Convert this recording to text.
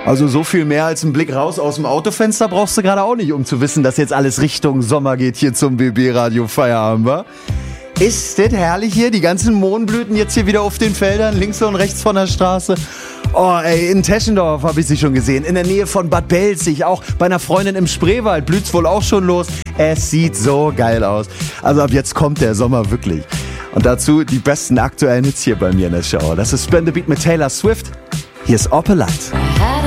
Also so viel mehr als ein Blick raus aus dem Autofenster brauchst du gerade auch nicht, um zu wissen, dass jetzt alles Richtung Sommer geht hier zum BB-Radio Feierabend, wa? Ist das herrlich hier, die ganzen Mohnblüten jetzt hier wieder auf den Feldern, links und rechts von der Straße. Oh ey, in Teschendorf habe ich sie schon gesehen, in der Nähe von Bad Belzig, auch bei einer Freundin im Spreewald blüht's wohl auch schon los. Es sieht so geil aus. Also ab jetzt kommt der Sommer wirklich. Und dazu die besten aktuellen Hits hier bei mir in der Show. Das ist Spin the Beat mit Taylor Swift. Hier ist Opelite.